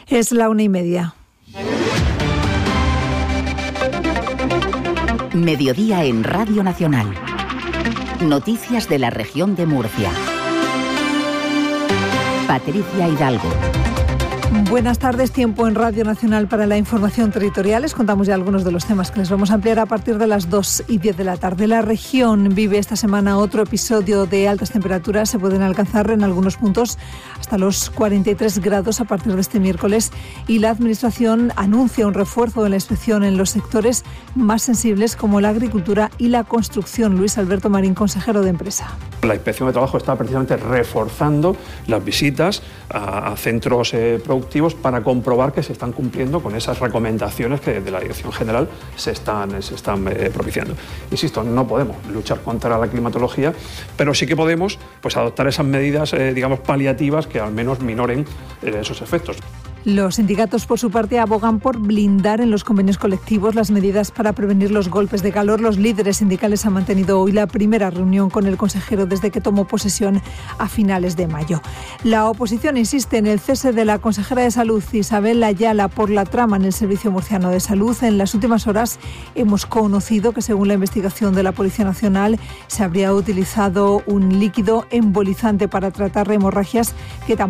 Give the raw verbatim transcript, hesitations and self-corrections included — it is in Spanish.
Es la una y media. Mediodía en Radio Nacional. Noticias de la región de Murcia. Patricia Hidalgo. Buenas tardes, tiempo en Radio Nacional para la información territorial. Les contamos ya algunos de los temas que les vamos a ampliar a partir de las dos y diez de la tarde. La región vive esta semana otro episodio de altas temperaturas. Se pueden alcanzar en algunos puntos hasta los cuarenta y tres grados a partir de este miércoles y la Administración anuncia un refuerzo de la inspección en los sectores más sensibles como la agricultura y la construcción. Luis Alberto Marín, consejero de Empresa. La Inspección de Trabajo está precisamente reforzando las visitas a, a centros eh, productivos para comprobar que se están cumpliendo con esas recomendaciones que de la Dirección General se están, se están eh, propiciando. Insisto, no podemos luchar contra la climatología, pero sí que podemos pues, adoptar esas medidas eh, digamos, paliativas que al menos minoren eh, esos efectos. Los sindicatos, por su parte, abogan por blindar en los convenios colectivos las medidas para prevenir los golpes de calor. Los líderes sindicales han mantenido hoy la primera reunión con el consejero desde que tomó posesión a finales de mayo. La oposición insiste en el cese de la consejera de Salud, Isabel Ayala, por la trama en el Servicio Murciano de Salud. En las últimas horas hemos conocido que, según la investigación de la Policía Nacional, se habría utilizado un líquido embolizante para tratar hemorragias que tampoco